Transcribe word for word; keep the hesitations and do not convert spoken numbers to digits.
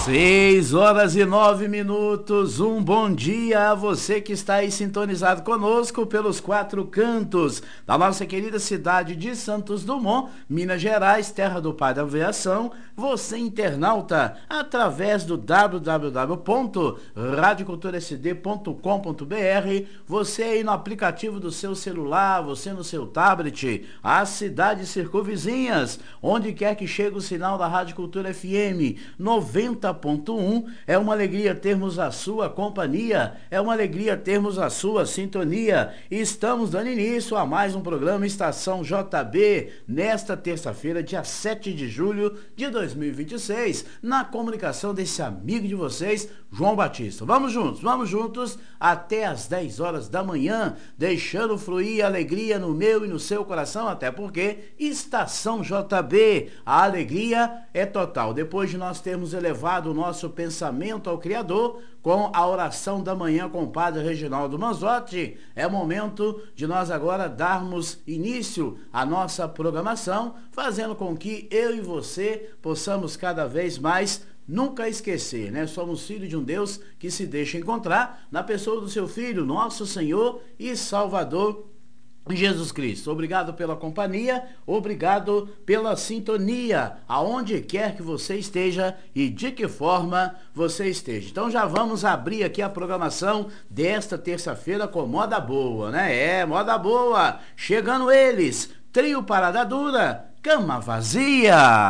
Seis horas e nove minutos, um bom dia a você que está aí sintonizado conosco pelos quatro cantos da nossa querida cidade de Santos Dumont, Minas Gerais, terra do pai da aviação. Você internauta, através do w w w ponto radio cultura s d ponto com ponto b r, você aí no aplicativo do seu celular, você no seu tablet, as cidades circunvizinhas, onde quer que chegue o sinal da Rádio Cultura F M noventa ponto um, é uma alegria termos a sua companhia, é uma alegria termos a sua sintonia. Estamos dando início a mais um programa Estação J B, nesta terça-feira, dia sete de julho de dois mil e vinte e seis, na comunicação desse amigo de vocês, João Batista. Vamos juntos, vamos juntos até às dez horas da manhã, deixando fluir alegria no meu e no seu coração, até porque Estação J B, a alegria é total. Depois de nós termos elevado o nosso pensamento ao Criador com a oração da manhã com o Padre Reginaldo Manzotti, é momento de nós agora darmos início à nossa programação, fazendo com que eu e você possamos cada vez mais nunca esquecer, né? Somos filhos de um Deus que se deixa encontrar na pessoa do seu Filho, nosso Senhor e Salvador, Jesus Cristo. Obrigado pela companhia, obrigado pela sintonia, aonde quer que você esteja e de que forma você esteja. Então já vamos abrir aqui a programação desta terça-feira com moda boa, né? É, moda boa, chegando eles, Trio Parada Dura, Cama Vazia.